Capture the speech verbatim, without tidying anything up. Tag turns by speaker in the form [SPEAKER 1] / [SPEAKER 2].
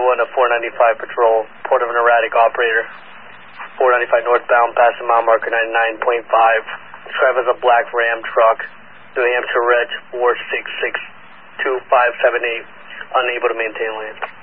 [SPEAKER 1] one to four ninety-five patrol, Port of an erratic operator. four ninety-five northbound, passing mile marker ninety-nine point five. Described as a black Ram truck. New Hampshire Reg four six six two five seven eight. Unable to maintain lane.